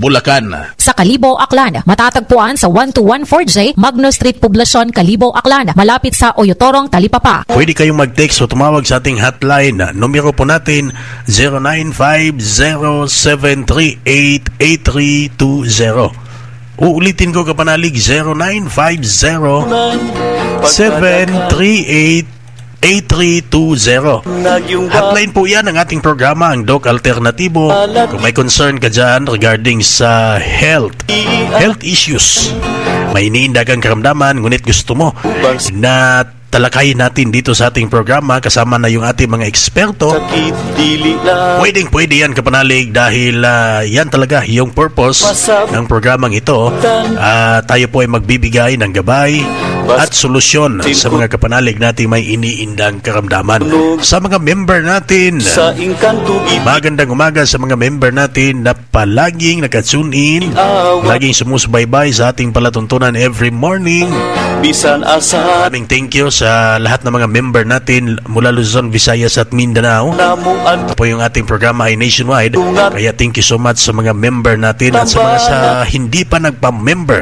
Bulacan. Sa Kalibo, Aklan, matatagpuan sa 1214J, Magno Street, Poblacion, Kalibo, Aklan, malapit sa Oyotorong, Talipapa. Pwede kayong mag-text o tumawag sa ating hotline. Numero po natin 0950-738-8320. Uulitin ko kapanalig 0950-738-8320. Hotline po yan ng ating programa, ang Doc Alternatibo. Kung may concern ka dyan regarding sa health issues, may iniinda kang karamdaman, ngunit gusto mo na talakayin natin dito sa ating programa kasama na yung ating mga eksperto, pwede yan kapanalig dahil yan talaga yung purpose ng programang ito. Tayo po ay magbibigay ng gabay at solusyon sa mga kapanalig natin may iniindang karamdaman. Sa mga member natin, magandang umaga sa mga member natin na palaging nakatune in, laging sumusubaybay sa ating palatuntunan every morning. Maraming thank you sa lahat ng mga member natin mula Luzon, Visayas at Mindanao. Ito po yung ating programa ay nationwide, kaya thank you so much sa mga member natin at sa mga hindi pa nagpa-member.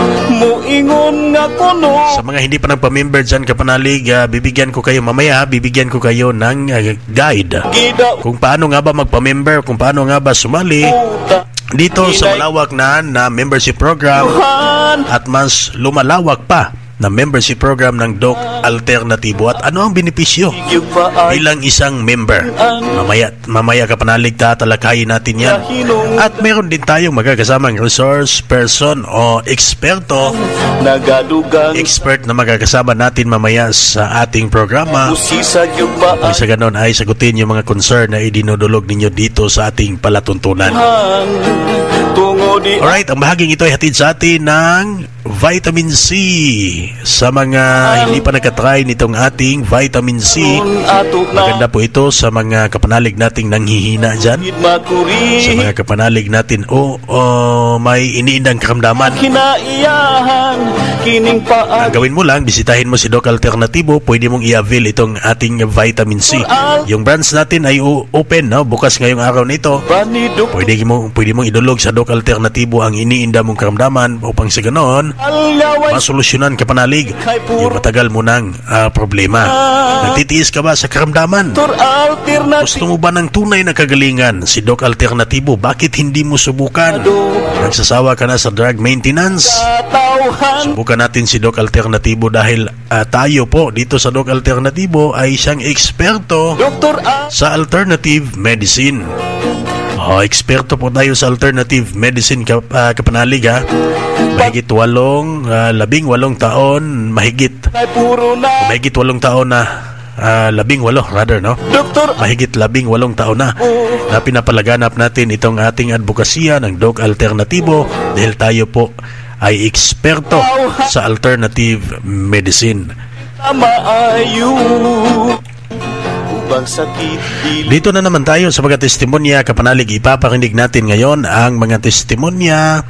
Sa mga hindi pa nagpa-member dyan kapanalig, bibigyan ko kayo mamaya, ng guide kung paano nga ba magpa-member, kung paano nga ba sumali dito sa malawak na membership program at mas lumalawak pa na membership program ng Doc Alternatibo. At ano ang benepisyo bilang isang member? Mamaya kapanalig tatalakayin natin yan. At meron din tayong magkakasamang resource person o eksperto, expert na magkakasama natin mamaya sa ating programa. Kung sa ganon ay sagutin yung mga concern na idinudulog ninyo dito sa ating palatuntunan. Alright, ang bahaging ito ay hatid sa atin ng Vitamin C. Sa mga hindi pa nakatry nitong ating Vitamin C, maganda po ito sa mga kapanalig nating nanghihina dyan, sa mga kapanalig natin may iniindang karamdaman. Ang gawin mo lang, bisitahin mo si Doc Alternatibo, pwede mong i-avail itong ating Vitamin C. Yung branch natin ay open, bukas ngayong araw na ito. Pwede mong idulog sa Doc Alternatibo ang iniinda mong karamdaman upang sa ganon masolusyonan kapanalig yung matagal mo ng problema. Nagtitiis ka ba sa karamdaman? Gusto mo ba ng tunay na kagalingan? Si Doc Alternatibo, bakit hindi mo subukan? Nagsasawa ka na sa drug maintenance? Subukan natin si Doc Alternatibo dahil tayo po dito sa Doc Alternatibo ay siyang eksperto sa alternative medicine. Eksperto po tayo sa alternative medicine kapanalig mahigit 18 taon, mahigit 8 taon na 18 rather, no? Mahigit 18 taon na pinapalaganap natin itong ating advokasya ng Doc Alternatibo dahil tayo po ay eksperto sa alternative medicine. Dito na naman tayo sa mga testimonya kapanalig. Ipaparinig natin ngayon ang mga testimonya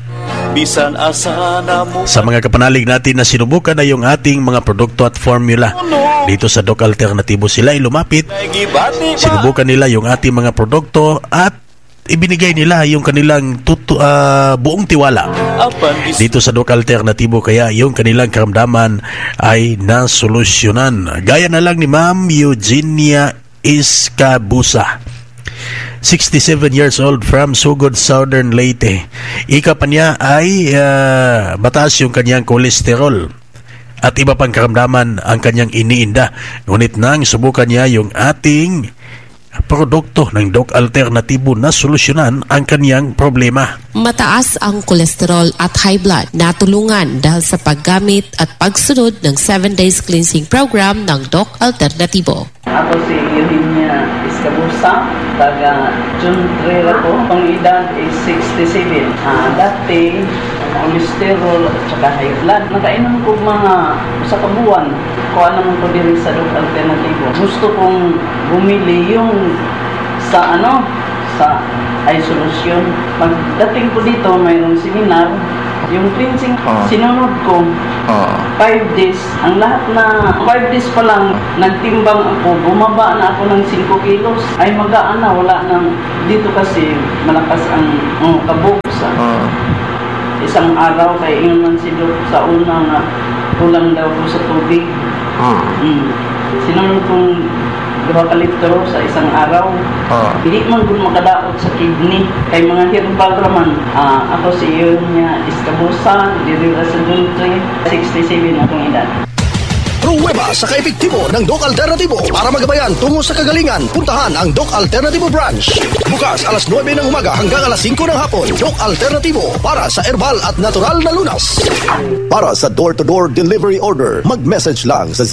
sa mga kapanalig natin na sinubukan na yung ating mga produkto at formula. Dito sa Doc Alternatibo sila ay lumapit, sinubukan nila yung ating mga produkto at ibinigay nila yung kanilang buong tiwala dito sa Doc Alternatibo, kaya yung kanilang karamdaman ay nasolusyonan. Gaya na lang ni Ma'am Eugenia Iscabusa, 67 years old from Sugod, Southern Leyte. Ika pa niya ay mataas yung kanyang kolesterol at iba pang karamdaman ang kanyang iniinda. Ngunit nang subukan niya yung ating produkto ng Doc Alternatibo na solusyonan ang kanyang problema. Mataas ang kolesterol at high blood. Natulungan dahil sa paggamit at pagsunod ng 7 days cleansing program ng Doc Alternatibo. Ako si Eugenia Iscabusa, taga June 3 ako. Ang edad is 67. Dati, kolesterol at saka high blood. Nakainom ko mga sa kabuwan. Kuha naman ko din sa Doc Alternatibo. Gusto kong bumili yung sa ay solusyon. Pagdating ko dito, mayroong seminar. Yung cleansing, sinunod ko 5 days. Ang lahat na 5 days pa lang, nagtimbang ako, bumaba na ako ng 5 kilos. Ay magaan na, wala nang, dito kasi malakas ang kabog sa isang araw kay ingon si Doc sa una nga kulang daw ko sa tubig. Sinunod kong 2 ka litro sa isang araw. Hindi man kung makadaot sa kidney. Kay mga herbal raman. Ako si iyon niya Iskabusa, diri sa Juntre, 67 akong edad. Pruweba sa kaepektibo ng Doc Alternativo. Para magabayan tungo sa kagalingan, puntahan ang Doc Alternativo Branch. Bukas alas 9 ng umaga hanggang alas 5 ng hapon. Doc Alternativo para sa herbal at natural na lunas. Para sa door-to-door delivery order, mag-message lang sa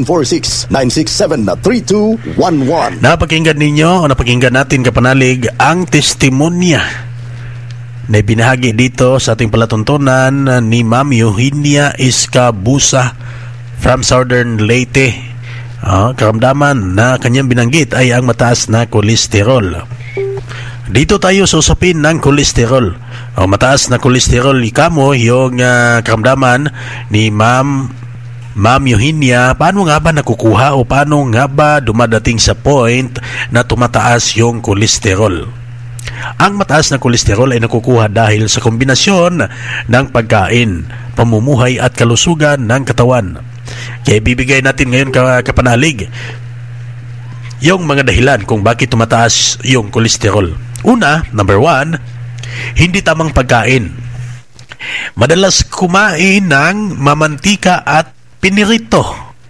0946-967-3211. Napakinggan ninyo o napakinggan natin kapanalig ang testimonya na binahagi dito sa ating palatuntunan ni Ma'am Eugenia Iskabusa from Southern Leyte. Karamdaman na kanyang binanggit ay ang mataas na kolesterol. Dito tayo sa usapin ng kolesterol. Mataas na kolesterol ikamo yung karamdaman ni Ma'am Eugenia. Paano nga ba nakukuha o paano nga ba dumadating sa point na tumataas yung kolesterol? Ang mataas na kolesterol ay nakukuha dahil sa kombinasyon ng pagkain, pamumuhay at kalusugan ng katawan. Kaya bibigay natin ngayon kapanalig yung mga dahilan kung bakit tumataas yung kolesterol. Una, number 1, hindi tamang pagkain. Madalas kumain ng mamantika at prito.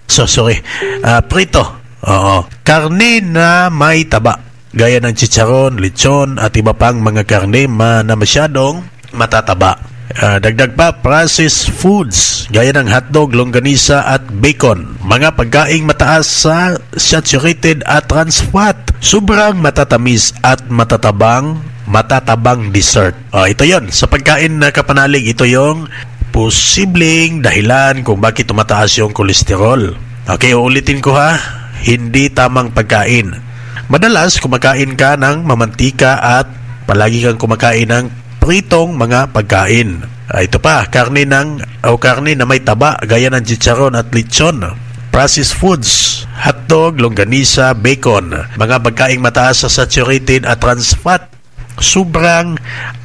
Karne na may taba, gaya ng chicharon, lechon at iba pang mga karne na masyadong matataba. Dagdag pa, processed foods gaya ng hotdog, longganisa at bacon. Mga pagkaing mataas sa saturated at trans fat. Sobrang matatamis at matatabang dessert. Ito yon sa pagkain na kapanalig. Ito yung posibleng dahilan kung bakit tumataas yung kolesterol. Okay, uulitin ko ha. Hindi tamang pagkain. Madalas kumakain ka ng mamantika at palagi kang kumakain ng pritong mga pagkain. Ito pa, karne na may taba gaya ng chicharon at lechon. Processed foods, hotdog, longganisa, bacon. Mga pagkaing mataas sa saturated at trans fat. Sobrang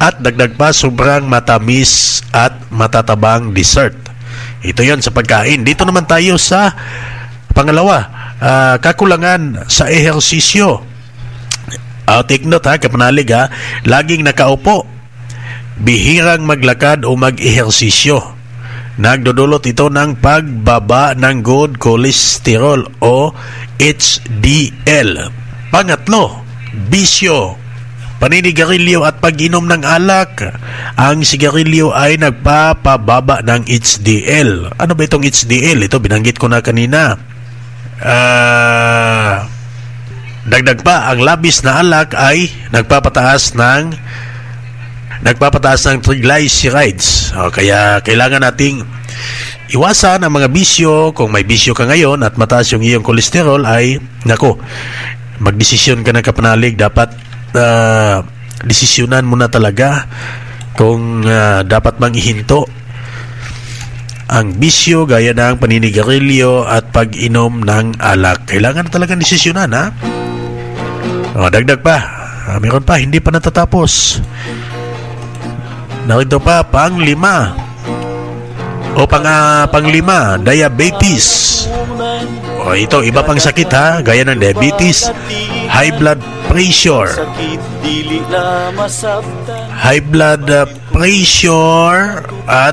matamis at matatabang dessert. Ito yon sa pagkain. Dito naman tayo sa pangalawa, kakulangan sa ehersisyo. Take note kapanalig laging nakaupo, bihirang maglakad o mag-ehersisyo. Nagdudulot ito ng pagbaba ng good cholesterol o HDL. Pangatlo, bisyo, paninigarilyo at pag-inom ng alak. Ang sigarilyo ay nagpapababa ng HDL. Ano ba itong HDL? Ito binanggit ko na kanina. Dagdag pa, ang labis na alak ay nagpapataas ng triglycerides. Kaya kailangan nating iwasan ang mga bisyo. Kung may bisyo ka ngayon at mataas yung iyong kolesterol ay magdesisyon ka ng kapanalig. Dapat desisyonan mo na talaga kung dapat mang ihinto ang bisyo gaya ng paninigarilyo at pag-inom ng alak. Kailangan na talagang desisyonan dagdag pa, meron pa, hindi pa natatapos. Narito pa, panglima, diabetes. Ito, iba pang sakit gaya ng diabetes, high blood pressure, at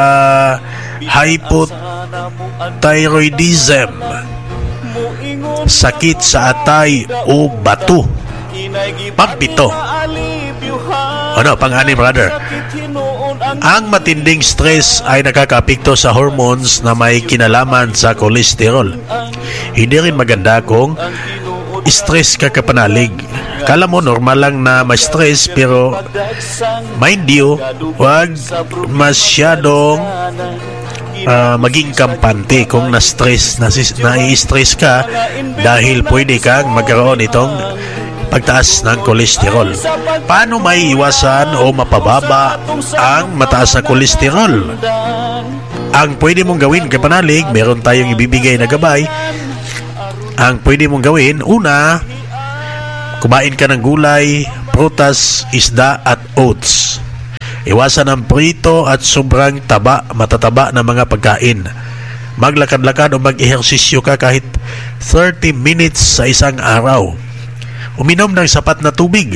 hypothyroidism, sakit sa atay o bato. Pang-pito, pang-anim brother, ang matinding stress ay nakakaapekto sa hormones na may kinalaman sa kolesterol. Hindi rin maganda kung stress ka kapanalig. Kala mo normal lang na ma-stress, pero mind you, wag masyadong maging kampante kung na-stress ka dahil pwede kang magkaroon itong pagtaas ng kolesterol. Paano may iwasan o mapababa ang mataas na kolesterol? Ang pwede mong gawin kapanalig, meron tayong ibibigay na gabay. Ang pwede mong gawin, una, kumain ka ng gulay, prutas, isda at oats. Iwasan ang prito at sobrang matataba na mga pagkain. Maglakad-lakad o mag-ehersisyo ka kahit 30 minutes sa isang araw. Uminom ng sapat na tubig.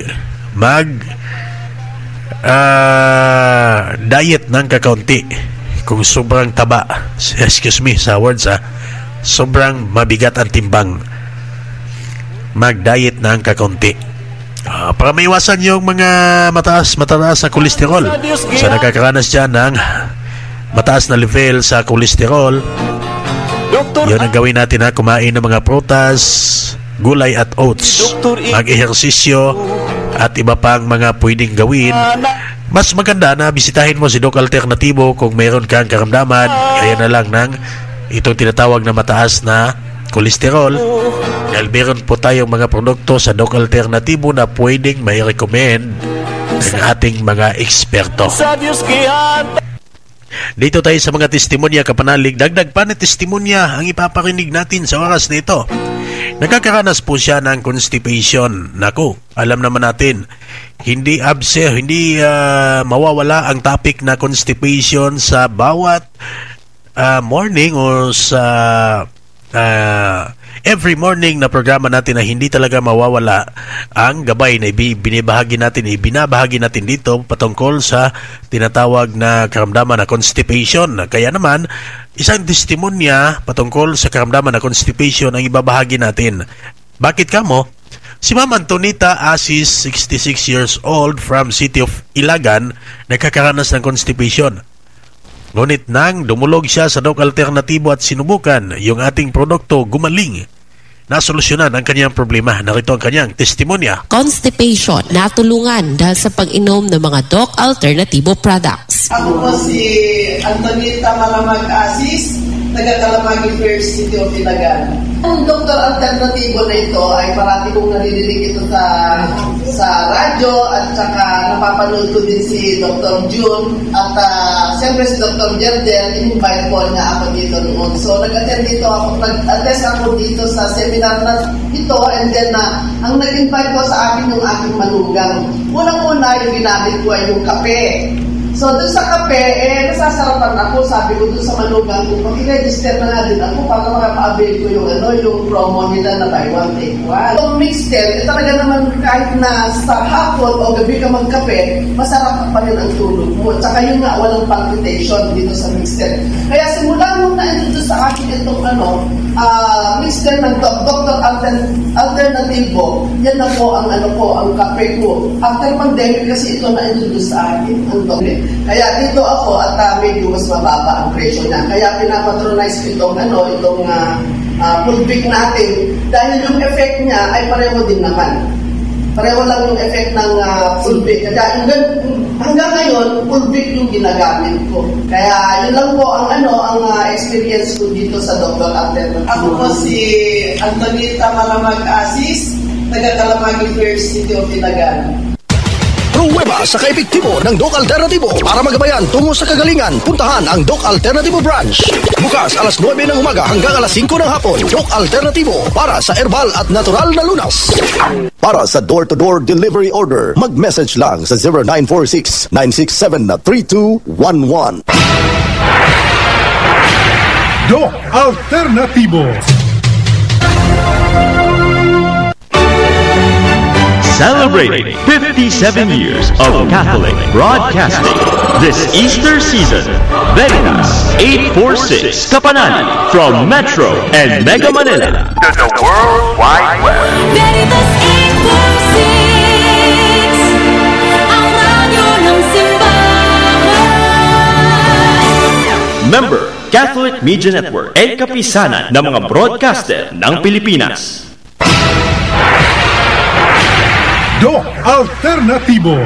Diet ng kakaunti. Kung sobrang taba, excuse me sa words sobrang mabigat ang timbang, mag-diet ng kakaunti. Para maiwasan yung mga mataas na kolesterol. Sa nakakaranas dyan ng mataas na level sa kolesterol, yun ang gawin natin, kumain ng mga prutas, gulay at oats, mag-ehersisyo at iba pang mga pwedeng gawin. Mas maganda na bisitahin mo si Doc Alternativo kung mayroon kang karamdaman kaya na lang ng itong tinatawag na mataas na kolesterol, dahil meron po tayong mga produkto sa Doc Alternativo na pwedeng may recommend ng ating mga eksperto. Dito tayo sa mga testimonya, kapanalig. Dagdag pa na testimonya ang ipaparinig natin sa oras na ito. Nakakaranas po siya ng constipation. Naku, alam naman natin, hindi mawawala ang topic na constipation sa bawat morning o sa every morning na programa natin, na hindi talaga mawawala ang gabay na binabahagi natin dito patungkol sa tinatawag na karamdaman na constipation. Kaya naman, isang testimonya patungkol sa karamdaman na constipation ang ibabahagi natin. Bakit kamo? Si Ma'am Antonita Asis, 66 years old, from City of Ilagan, nakakaranas ng constipation. Ngunit nang dumulog siya sa Doc Alternativo at sinubukan yung ating produkto, gumaling. Nasolusyonan ang kanyang problema. Narito ang kanyang testimonya. Constipation, natulungan dahil sa pag-inom ng mga Doc Alternativo products. Ako po si Antonita Malamag Asis, taga-Kalamagi First, City of Ilagan. Ang Dr. Alternativo na ito ay parati kong naririnig ito sa radyo at saka napapanood ko din si Dr. June at siyempre si Dr. Jerdel, in-invite po niya ako dito noon. So nag-attend ako dito sa seminar na ito, and then ang nag-invite po sa akin yung aking manugang. Unang-una yung ginamit ko ay yung kape. So, doon sa kape, nasasarapan ako. Sabi ko doon sa manugang ko, mag-register na nga din ako para makapa-avail ko yung promo nila na buy one, take one. Yung mixter, talaga naman kahit na sa hapon o gabi ka magkape, masarap pa rin ang tulog mo. Tsaka yun nga, walang palpitation dito sa mixter. Kaya simula nung na-introduce sa akin itong mixter ng Dr. Alternativo, yan na po ang ang kape ko. After pandemic kasi ito na-introduce sa akin, ang doktor. Kaya dito ako at medyo mas mababa ang presyo niya. Kaya pinapatronize ko itong pulpik natin dahil yung effect niya ay pareho din naman. Pareho lang yung effect ng pulpik. Kaya hanggang ngayon, pulpik yung ginagamit ko. Kaya yun lang po ang experience ko dito sa Dr. Alternativo. Ako po si Antonita Malamag Asis, taga-Kalamagi First, City of Ilagan. Pruweba sa kaepektibo ng Doc Alternativo. Para magabayan tungo sa kagalingan, puntahan ang Doc Alternativo Branch. Bukas alas 9 ng umaga hanggang alas 5 ng hapon. Doc Alternativo, para sa herbal at natural na lunas. Para sa door-to-door delivery order, mag-message lang sa 0946-967-3211. Doc Alternativo. Celebrating 57 years of Catholic broadcasting this Easter season. Veritas 846 Kapanan, from Metro and Mega Manila to the World Wide Web. Veritas 846, ang radyo ng simbahan. Member, Catholic Media Network and kapisanan ng mga broadcaster ng Pilipinas. Doc Alternativo.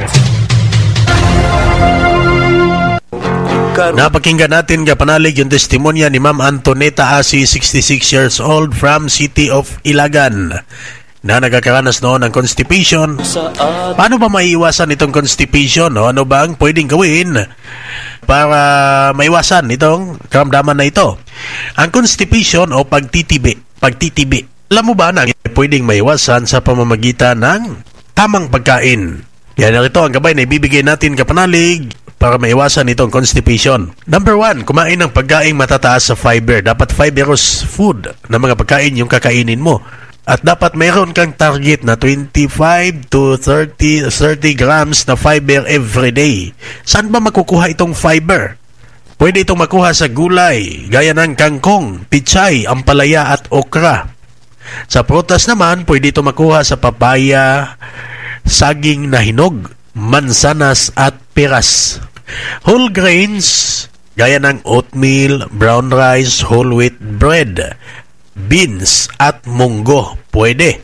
Napakinggan natin kapanalig yung testimonya ni Ma'am Antonita Asi, 66 years old, from City of Ilagan, na nagkakaranas noon ng constipation. Paano ba maiiwasan itong constipation? Ano ba ang pwedeng gawin para maiwasan itong karamdaman na ito? Ang constipation o pagtitibi. Alam mo ba na pwedeng maiwasan sa pamamagitan ng tamang pagkain? Yan, ito ang gabay na ibibigay natin kapanalig para maiwasan itong constipation. Number 1, kumain ng pagkaing matataas sa fiber. Dapat fibrous food na mga pagkain yung kakainin mo. At dapat mayroon kang target na 25 to 30 grams na fiber every day. Saan ba makukuha itong fiber? Pwede itong makuha sa gulay, gaya ng kangkong, pichay, ampalaya at okra. Sa prutas naman, pwede itong makuha sa papaya, saging na hinog, mansanas at peras. Whole grains, gaya ng oatmeal, brown rice, whole wheat bread, beans at munggo, pwede.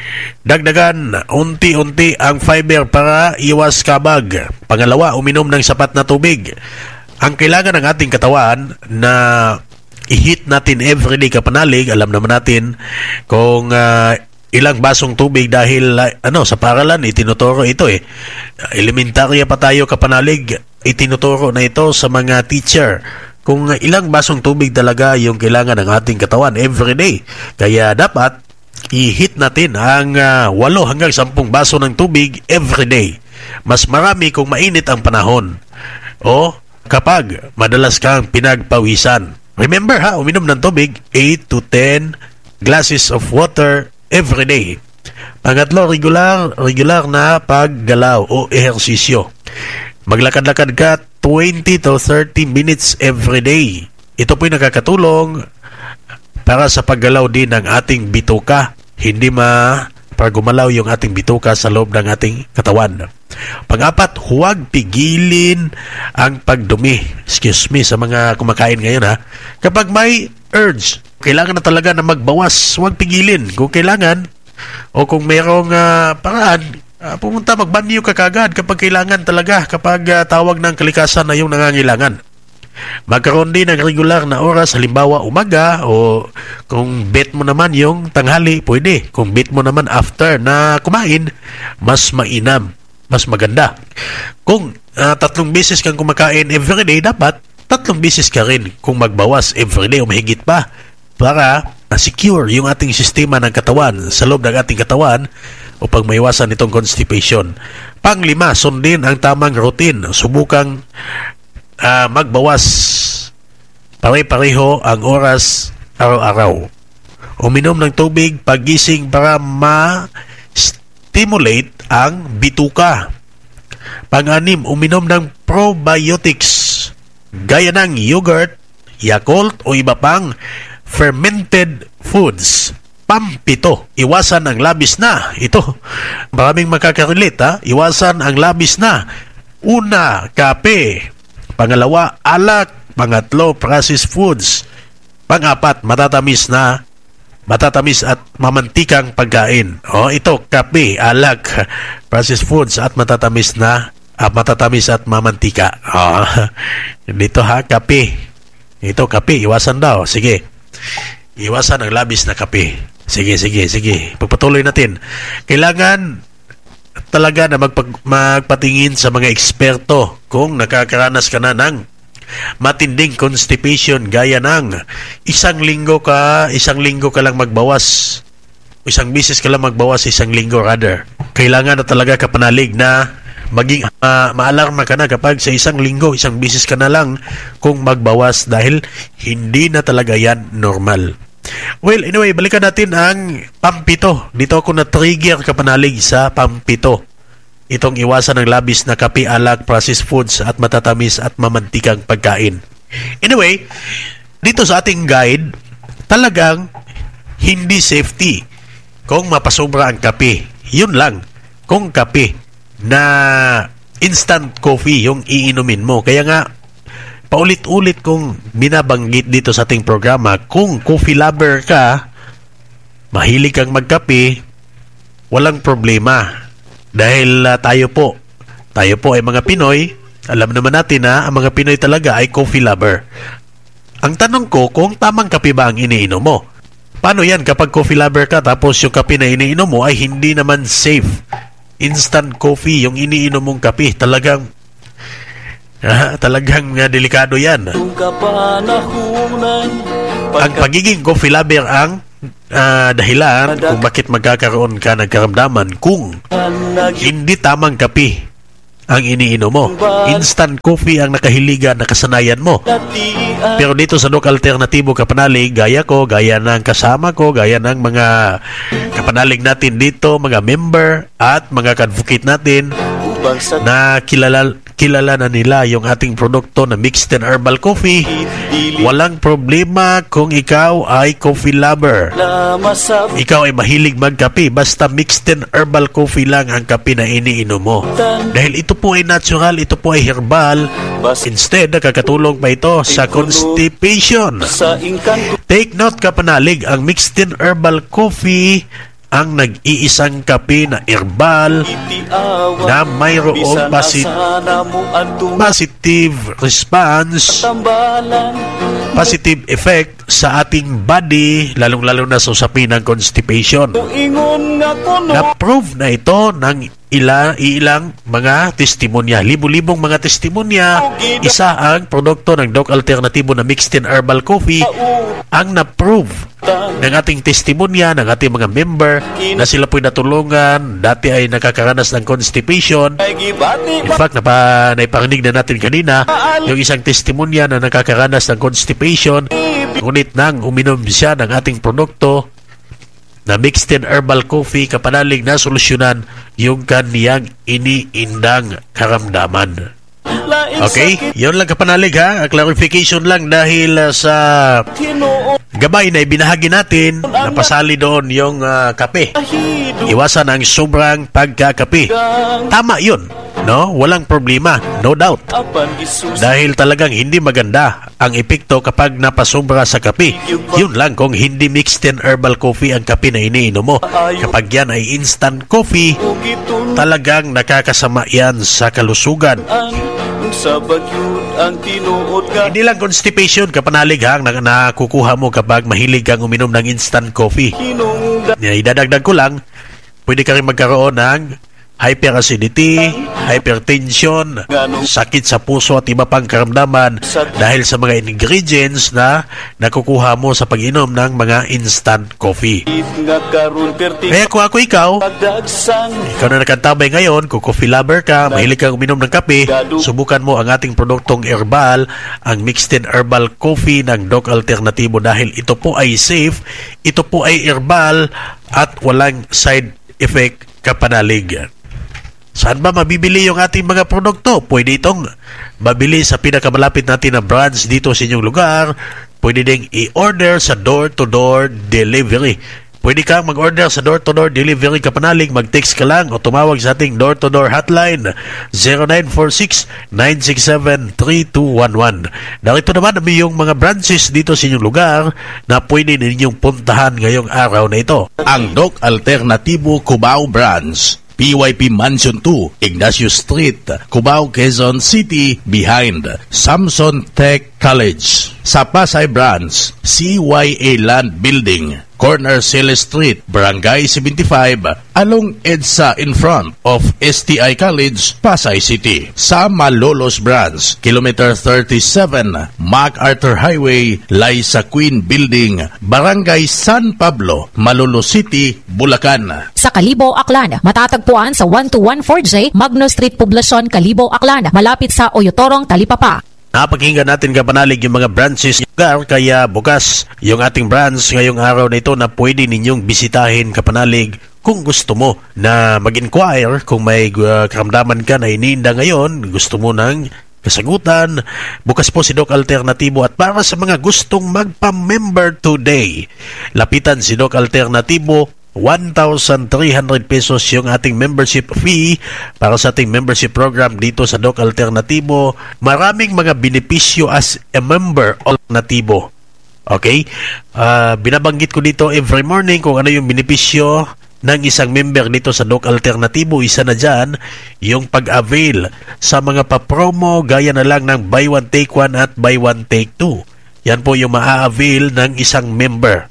Dagdagan unti-unti ang fiber para iwas kabag. Pangalawa, uminom ng sapat na tubig. Ang kailangan ng ating katawan na i-heat natin everyday kapanalig, alam naman natin kung ilang basong tubig dahil sa paralan itinuturo ito elementarya pa tayo kapanalig, itinuturo na ito sa mga teacher kung ilang basong tubig talaga yung kailangan ng ating katawan everyday. Kaya dapat i-heat natin ang 8 hanggang 10 baso ng tubig everyday. Mas marami kung mainit ang panahon o kapag madalas kang pinagpawisan. Remember uminom ng tubig 8 to 10 glasses of water every day. Pangatlo, regular na paggalaw o ehersisyo. Maglakad-lakad ka 20 to 30 minutes every day. Ito po'y nakakatulong para sa paggalaw din ng ating bituka. Hindi para gumalaw yung ating bituka sa loob ng ating katawan. Pang-apat, huwag pigilin ang pagdumi. Excuse me sa mga kumakain ngayon Kapag may urge, kailangan na talaga na magbawas, huwag pigilin. Kung kailangan o kung mayroong paraan, pumunta magbanyo ka kagad kapag kailangan talaga, kapag tawag ng kalikasan na yung nangangailangan. Magkaroon din ng regular na oras, halimbawa umaga, o kung bet mo naman yung tanghali, pwede. Kung bet mo naman after na kumain, mas mainam, mas maganda. Kung 3 beses kang kumakain everyday, dapat 3 beses ka rin kung magbawas everyday o mahigit pa, para secure yung ating sistema ng katawan, sa loob ng ating katawan, upang maiwasan itong constipation. Pang-5, sundin ang tamang routine. Subukang magbawas pare-pareho ang oras araw-araw. Uminom ng tubig pagising para ma-stimulate ang bituka. Pang-6, uminom ng probiotics gaya ng yogurt, Yakult o iba pang fermented foods. Pang-7, iwasan ang labis na. Ito, maraming makaka-relate Iwasan ang labis na. Una, kape. Pangalawa, alak. Pangatlo, processed foods. Pang-4, matatamis at mamantikang pagkain. Ito, kape, alak, processed foods at matatamis at mamantika. Dito kape. Ito, kape, iwasan daw. Sige. Iwasan ang labis na kape. Sige. Pagpatuloy natin. Kailangan talaga na magpatingin sa mga eksperto kung nakakaranas ka na ng matinding constipation, gaya ng isang linggo ka lang magbawas. Isang bisis ka lang magbawas, isang linggo rather. Kailangan na talaga kapanalig na maging maalarma ka na kapag sa isang linggo, isang bisis ka na lang kung magbawas, dahil hindi na talaga yan normal. Well, anyway, balikan natin ang pang-7. Dito ako na-trigger kapanalig sa pang-7. Itong iwasan ng labis na kape, alak, processed foods at matatamis at mamantikang pagkain. Anyway, dito sa ating guide, talagang hindi safety kung mapasobra ang kape. Yun lang, kung kape na instant coffee yung iinumin mo. Kaya nga, paulit-ulit kong binabanggit dito sa ating programa, kung coffee lover ka, mahilig kang magkape, walang problema. Dahil tayo po ay mga Pinoy, alam naman natin na ang mga Pinoy talaga ay coffee lover. Ang tanong ko, kung tamang kape ba ang iniinom mo? Paano yan kapag coffee lover ka tapos yung kape na iniinom mo ay hindi naman safe? Instant coffee yung iniinom mong kape, talagang delikado yan. Ang pagiging coffee lover ang dahilan kung bakit magkakaroon ka ng karamdaman kung hindi tamang kape ang iniinom mo. Instant coffee ang nakahiligan, nakasanayan mo. Pero dito sa Doc Alternatibo Kapanalig, gaya ko, gaya ng kasama ko, gaya ng mga kapanalig natin dito, mga member at mga advocate natin na kilala na nila yung ating produkto na mixed and herbal coffee. Walang problema kung ikaw ay coffee lover. Ikaw ay mahilig magkape, basta mixed and herbal coffee lang ang kape na iniinom mo. Dahil ito po ay natural, ito po ay herbal. Instead, nakakatulong pa ito sa constipation. Take note kapanalig, ang mixed and herbal coffee ang nag-iisang kape na herbal na mayroong positive response, positive effect sa ating body, lalong-lalo na sa usapin ng constipation. Na-prove na ito ng ilang mga testimonya, libo-libong mga testimonya. Isa ang produkto ng Doc Alternatibo na mixed and herbal coffee ang na-prove ng ating testimonya, ng ating mga member na sila po'y natulungan, dati ay nakakaranas ng constipation. In fact, naiparinig na natin kanina yung isang testimonya na nakakaranas ng constipation, ngunit nang uminom siya ng ating produkto na mixed and herbal coffee, kapanalig na solusyonan yung kaniyang iniindang karamdaman. Okay? Yun lang kapanalig ha. Clarification lang dahil sa gabay na ibinahagi natin, napasali doon yung kape. Iwasan ang sobrang pagkakape. Tama yun. No? Walang problema. No doubt. Dahil talagang hindi maganda ang epekto kapag napasobra sa kape. Yun lang kung hindi mixed and herbal coffee ang kape na iniinom mo. Kapag yan ay instant coffee, talagang nakakasama yan sa kalusugan. Hindi lang constipation kapanalig hang nakukuha mo kapag mahilig kang uminom ng instant coffee. Idadagdag ko lang, pwede ka rin magkaroon ng hyperacidity, hypertension, sakit sa puso at iba pang karamdaman dahil sa mga ingredients na nakukuha mo sa pag-inom ng mga instant coffee. Kaya kung ako ikaw na nakantabay ngayon, kung coffee lover ka, mahilig kang uminom ng kape, subukan mo ang ating produktong herbal, ang mixed and herbal coffee ng Doc Alternatibo dahil ito po ay safe, ito po ay herbal at walang side effect kapanalig. Saan ba mabibili yung ating mga produkto? Pwede itong mabili sa pinakamalapit natin na branch dito sa inyong lugar. Pwede ding i-order sa door-to-door delivery. Pwede kang mag-order sa door-to-door delivery kapanalig. Mag-text ka lang o tumawag sa ating door-to-door hotline 0946-967-3211. Narito naman yung mga branches dito sa inyong lugar na pwede ninyong puntahan ngayong araw na ito. Ang Doc Alternatibo Cubao Branch, PYP Mansion 2, Ignacio Street, Cubao, Quezon City, behind Samson Tech College. Sa Pasay Branch, CYA Land Building, corner Celes Street, Barangay 75, along EDSA in front of STI College, Pasay City. Sa Malolos Branch, Kilometer 37, MacArthur Highway, Liza Queen Building, Barangay San Pablo, Malolos City, Bulacan. Sa Kalibo, Aklan, matatagpuan sa 1214J, Magno Street, Poblacion, Kalibo, Aklan, malapit sa Oyotorong, Talipapa. Napakinggan natin kapanalig yung mga branches lugar, kaya bukas yung ating branch ngayong araw na ito na pwede ninyong bisitahin kapanalig kung gusto mo na mag-inquire, kung may karamdaman ka na iniinda ngayon, gusto mo ng kasagutan. Bukas po si Doc Alternatibo at para sa mga gustong magpa-member today, lapitan si Doc Alternatibo. 1,300 pesos yung ating membership fee para sa ating membership program dito sa Doc Alternatibo. Maraming mga benepisyo as a member Alternatibo. Okay? Binabanggit ko dito every morning kung ano yung benepisyo ng isang member dito sa Doc Alternatibo. Isa na dyan, yung pag-avail sa mga pa-promo gaya na lang ng buy one take one at buy one take two. Yan po yung maa-avail ng isang member.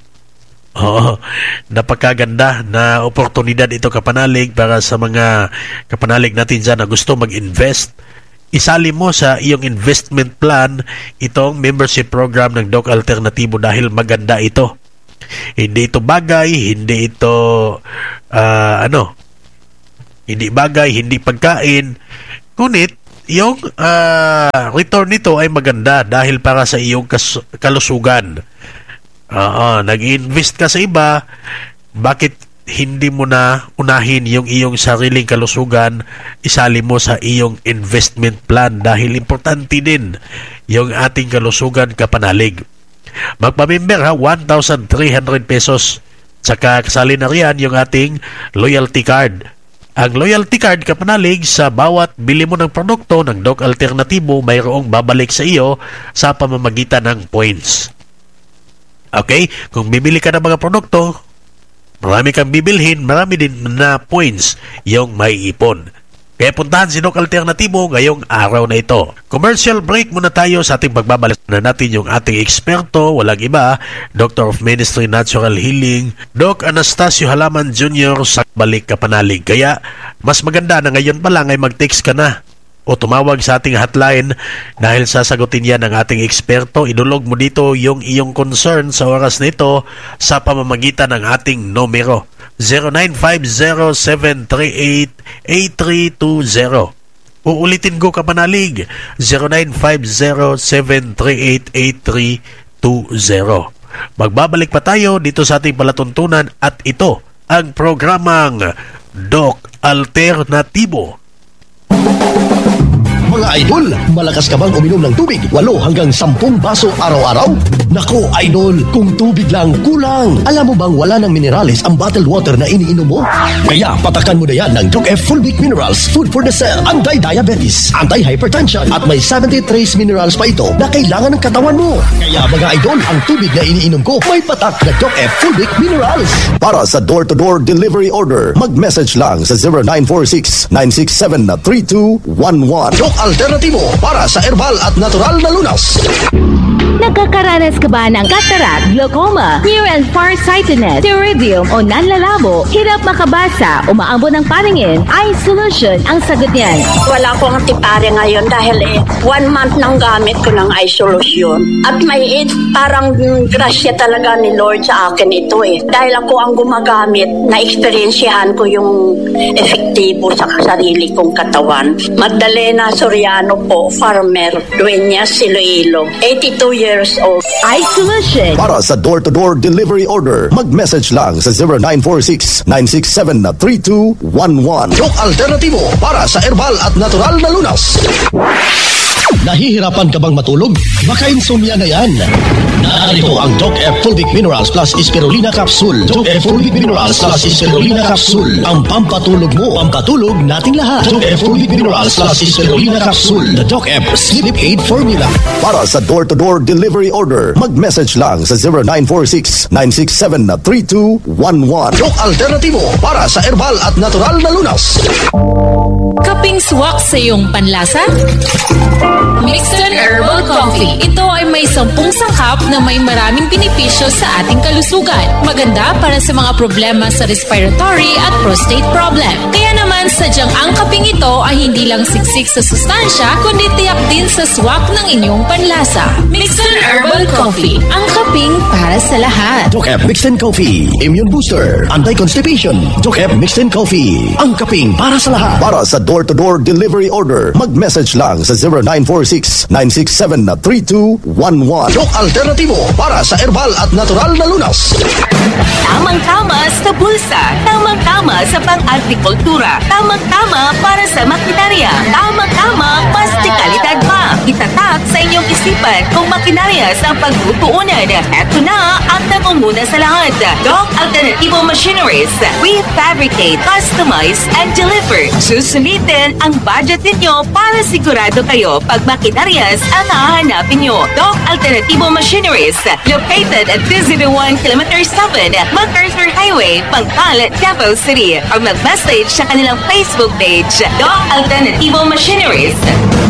Napakaganda na oportunidad ito kapanalig para sa mga kapanalig natin dyan na gusto mag-invest. Isali mo sa iyong investment plan itong membership program ng Doc Alternatibo dahil maganda ito. Hindi ito bagay, hindi ito hindi bagay, hindi pagkain. Ngunit, yung return nito ay maganda dahil para sa iyong kalusugan. Nag-invest ka sa iba, bakit hindi mo na unahin yung iyong sariling kalusugan, isali mo sa iyong investment plan dahil importante din yung ating kalusugan kapanalig. Magpamember ha, 1,300 pesos. Tsaka kasali na riyan yung ating loyalty card. Ang loyalty card kapanalig, sa bawat bili mo ng produkto ng Doc Alternatibo, mayroong babalik sa iyo sa pamamagitan ng points. Okay? Kung bibili ka ng mga produkto, marami kang bibilhin, marami din na points yung may ipon. Kaya puntahan si Doc Alternatibo ngayong araw na ito. Commercial break muna tayo sa ating pagbabalik na natin yung ating eksperto, walang iba, Doctor of Ministry Natural Healing, Doc Anastasio Halaman Jr. sa Balik Kapanalig. Kaya mas maganda na ngayon pa lang ay mag-text ka na o tumawag sa ating hotline dahil sasagutin yan ng ating eksperto. Idulog mo dito yung iyong concern sa oras na ito sa pamamagitan ng ating numero 0950-738-8320. Uulitin ko kapanalig, 0950-738-8320. Magbabalik pa tayo dito sa ating palatuntunan at ito ang programang Doc Alternatibo. Mga idol, malakas ka bang uminom ng tubig? 8 hanggang 10 baso araw-araw? Nako, idol, kung tubig lang, kulang. Alam mo bang wala ng minerales ang bottled water na iniinom mo? Kaya patakan mo na yan ng Doc F Full Week Minerals, Food for the Cell, Anti-Diabetes, Anti-Hypertension, at may 70 trace minerals pa ito na kailangan ng katawan mo. Kaya mga idol, ang tubig na iniinom ko, may patak na Doc F Full Week Minerals. Para sa door-to-door delivery order, mag-message lang sa 0946-967-3211. Doc Alternatibo para sa herbal at natural na lunas. Nagkakaranas ka ba ng cataract, glaucoma, near and farsightedness, pterygium o nanlalabo, hirap makabasa, umaambon ng paningin? Eye Solution ang sagot niyan. Wala akong tipare ngayon dahil 1 month nang gamit ko ng Eye Solution. At may parang grasya talaga ni Lord sa akin ito Dahil ako ang gumagamit, na-experiensyahan ko yung efektibo sa sarili kong katawan. Magdalena Soriano po, farmer, Dueñas, Iloilo, 82 years old. Eye Solution. Para sa door-to-door delivery order, mag-message lang sa 0946-967-3211. Doc Alternatibo para sa herbal at natural na lunas. Nahihirapan ka bang matulog? Baka insomnia na yan. Narito ang Doc F Full Week Minerals plus Spirulina Capsule. Doc F Full Week Minerals plus Spirulina Capsule. Ang pampatulog mo, pampatulog nating lahat. Doc F Full Week Minerals plus Spirulina Capsule. The Doc F Sleep Aid Formula. Para sa door-to-door delivery order, mag-message lang sa 0946-967-3211. Doc Alternatibo para sa herbal at natural na lunas. Kaping swak sa iyong panlasa? Mixton Herbal Coffee. Ito ay may 10 sangkap na may maraming benepisyo sa ating kalusugan. Maganda para sa mga problema sa respiratory at prostate problem. Kaya naman, sadyang ang kaping ito ay hindi lang siksik sa sustansya, kundi tiyak din sa swak ng inyong panlasa. Mixton Herbal Coffee. Ang kaping para sa lahat. Doc F Mixton Coffee. Immune Booster. Anti-constipation. Doc F Mixton Coffee. Ang kaping para sa lahat. Para sa door-to-door delivery order, mag-message lang sa 0946-967-3211. Doc Alternatibo para sa herbal at natural na lunas. Tamang-tama sa bulsa. Tamang-tama sa pang-agrikultura. Tamang-tama para sa makinarya. Tamang-tama pastikalidad pa. Itatak sa inyong isipan kung makinarya sa pagtutuunan. Eto na ang nangunguna sa lahat. Doc Alternatibo Machineries. We fabricate, customize, and deliver. Susulitin ang budget ninyo para sigurado kayo pag makinaryas ang hahanapin nyo. Doc Alternatibo Machineries. Located at 201 km 7 MacArthur Highway, Pangkal, Davao City. Or mag-message sa kanilang Facebook page, Doc Alternativo Machineries.